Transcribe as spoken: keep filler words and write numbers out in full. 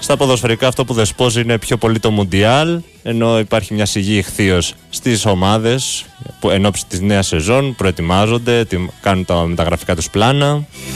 Στα ποδοσφαιρικά αυτό που δεσπόζει είναι πιο πολύ το Μουντιάλ, ενώ υπάρχει μια σιγή ηχθείως στις ομάδες που εν ώψη της νέας σεζόν προετοιμάζονται, κάνουν τα μεταγραφικά τους πλάνα.